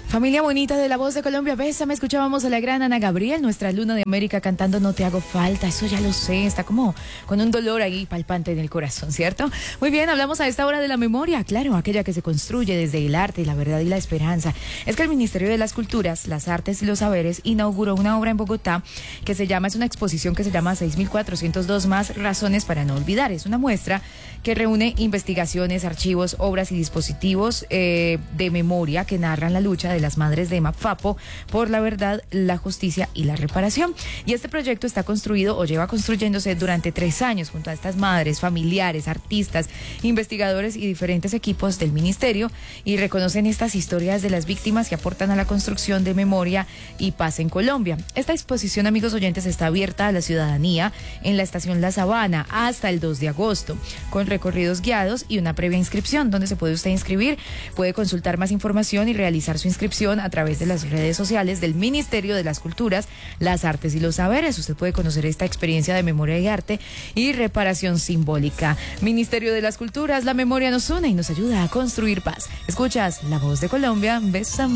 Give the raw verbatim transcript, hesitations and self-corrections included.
Familia bonita de La Voz de Colombia, bésame, escuchábamos a la gran Ana Gabriel, nuestra Luna de América, cantando No te hago falta. Eso ya lo sé, está como con un dolor ahí palpante en el corazón, ¿cierto? Muy bien, hablamos a esta hora de la memoria, claro, aquella que se construye desde el arte, la verdad y la esperanza. Es que el Ministerio de las Culturas, las Artes y los Saberes inauguró una obra en Bogotá que se llama, es una exposición que se llama seis mil cuatrocientos dos más razones para no olvidar. Es una muestra que reúne investigaciones, archivos, obras y dispositivos eh, de memoria que narran la lucha de las madres de MAPFAPO por la verdad, la justicia y la reparación. Y este proyecto está construido o lleva construyéndose durante tres años junto a estas madres, familiares, artistas, investigadores y diferentes equipos del ministerio, y reconocen estas historias de las víctimas que aportan a la construcción de memoria y paz en Colombia. Esta exposición, amigos oyentes, está abierta a la ciudadanía en la estación La Sabana hasta el dos de agosto, con recorridos guiados y una previa inscripción donde se puede usted inscribir, puede consultar más información y realizar su inscripción a través de las redes sociales del Ministerio de las Culturas, las Artes y los Saberes. Usted puede conocer esta experiencia de memoria y arte y reparación simbólica. Ministerio de las Culturas, la memoria nos une y nos ayuda a construir paz. Escuchas La Voz de Colombia, bésame.